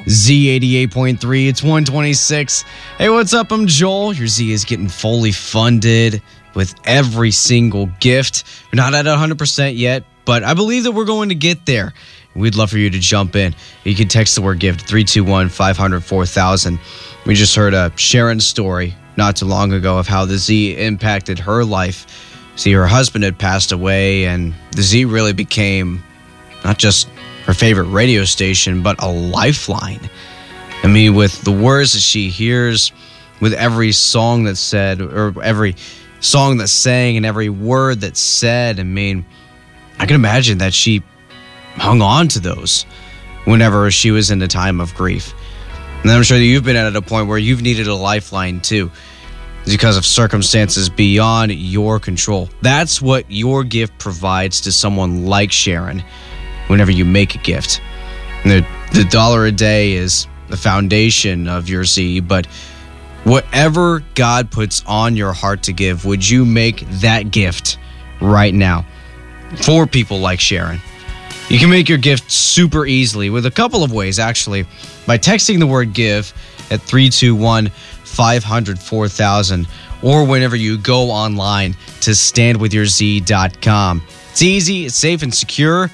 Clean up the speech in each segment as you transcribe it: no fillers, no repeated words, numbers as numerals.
Z88.3, it's 126. Hey, what's up? I'm Joel. Your Z is getting fully funded with every single gift. We're not at 100% yet, but I believe that we're going to get there. We'd love for you to jump in. You can text the word gift 321-500-4000. We just heard Sharon's story not too long ago of how the Z impacted her life. See, her husband had passed away, and the Z really became not just her favorite radio station, but a lifeline. I mean, with the words that she hears, with every song that's said, or every song that's sang, and every word that's said, I mean, I can imagine that she hung on to those whenever she was in a time of grief. And I'm sure that you've been at a point where you've needed a lifeline too, because of circumstances beyond your control. That's what your gift provides to someone like Sharon whenever you make a gift. The $1 a day is the foundation of your Z, but whatever God puts on your heart to give, would you make that gift right now for people like Sharon? You can make your gift super easily with a couple of ways, actually, by texting the word give at 321-500-4000, or whenever you go online to standwithyourz.com. It's easy, it's safe and secure.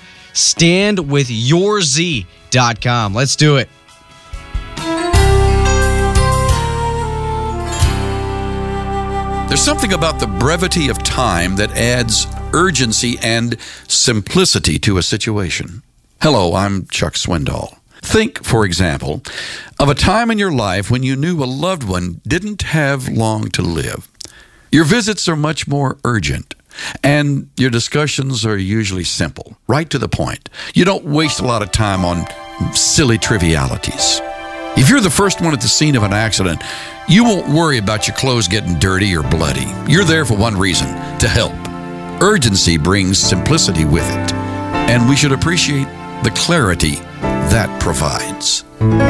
Standwithyourz.com. Let's do it. There's something about the brevity of time that adds urgency and simplicity to a situation. Hello, I'm Chuck Swindoll. Think, for example, of a time in your life when you knew a loved one didn't have long to live. Your visits are much more urgent, and your discussions are usually simple, right to the point. You don't waste a lot of time on silly trivialities. If you're the first one at the scene of an accident, you won't worry about your clothes getting dirty or bloody. You're there for one reason, to help. Urgency brings simplicity with it, and we should appreciate the clarity that provides.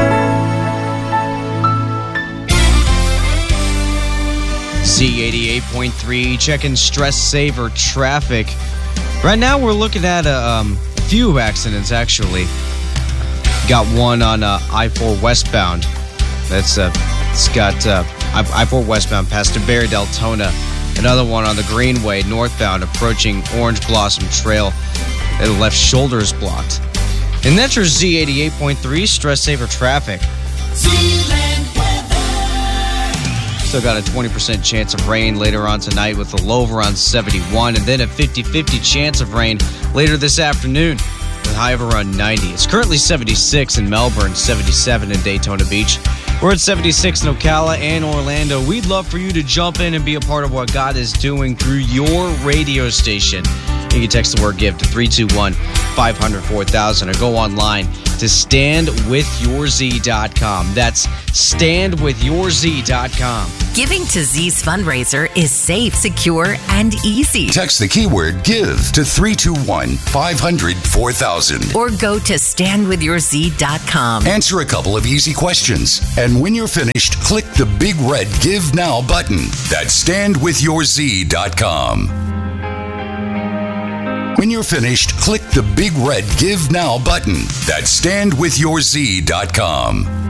Z88.3, checking stress saver traffic. Right now we're looking at a few accidents, actually. Got one on I-4 westbound. It's got I-4 westbound past DeBerry Deltona. Another one on the Greenway northbound approaching Orange Blossom Trail. The left shoulder is blocked. And that's your Z88.3 stress saver traffic. Still got a 20% chance of rain later on tonight with a low of around 71, and then a 50-50 chance of rain later this afternoon with a high of around 90. It's currently 76 in Melbourne, 77 in Daytona Beach. We're at 76 in Ocala and Orlando. We'd love for you to jump in and be a part of what God is doing through your radio station. You can text the word give to 321-500-4000 or go online to standwithyourz.com. That's standwithyourz.com. Giving to Z's fundraiser is safe, secure, and easy. Text the keyword give to 321-500-4000. Or go to standwithyourz.com. Answer a couple of easy questions. And when you're finished, click the big red Give Now button. That's standwithyourz.com. When you're finished, click the big red Give Now button. That's standwithyourz.com.